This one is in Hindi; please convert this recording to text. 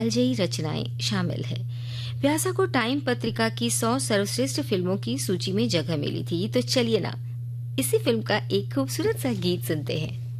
अलजयी रचनाएं शामिल है। व्यासा को टाइम पत्रिका की 100 सर्वश्रेष्ठ फिल्मों की सूची में जगह मिली थी। तो चलिए ना, इसी फिल्म का एक खूबसूरत सा गीत सुनते हैं।